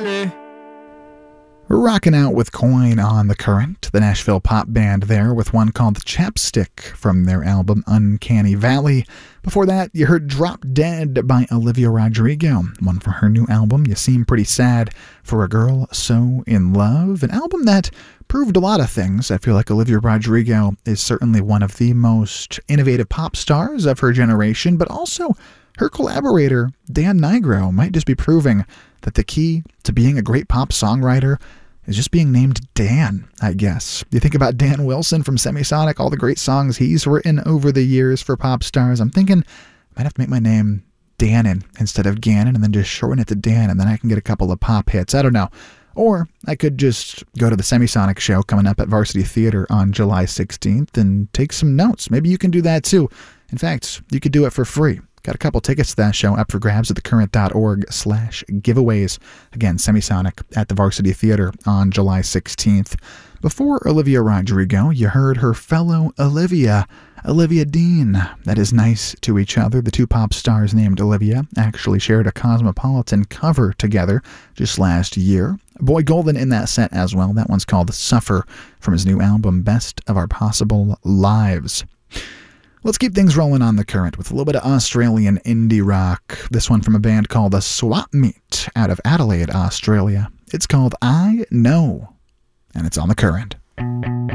Rocking out with Coin on the Current, the Nashville pop band there with one called Chapstick from their album Uncanny Valley. Before that, you heard Drop Dead by Olivia Rodrigo, one from her new album, You Seem Pretty Sad for a Girl So in Love, an album that proved a lot of things. I feel like Olivia Rodrigo is certainly one of the most innovative pop stars of her generation, but also her collaborator, Dan Nigro, might just be proving that the key to being a great pop songwriter is just being named Dan, I guess. You think about Dan Wilson from Semisonic, all the great songs he's written over the years for pop stars. I'm thinking I might have to make my name Dannon instead of Gannon and then just shorten it to Dan, and then I can get a couple of pop hits. I don't know. Or I could just go to the Semisonic show coming up at Varsity Theater on July 16th and take some notes. Maybe you can do that too. In fact, you could do it for free. Got a couple tickets to that show up for grabs at thecurrent.org/giveaways. Again, Semisonic at the Varsity Theater on July 16th. Before Olivia Rodrigo, you heard her fellow Olivia Dean. That is Nice to Each Other. The two pop stars named Olivia actually shared a Cosmopolitan cover together just last year. Boy Golden in that set as well. That one's called Suffer from his new album, Best of Our Possible Lives. Let's keep things rolling on the Current with a little bit of Australian indie rock. This one from a band called the Swap Meet out of Adelaide, Australia. It's called I Know, and it's on the Current.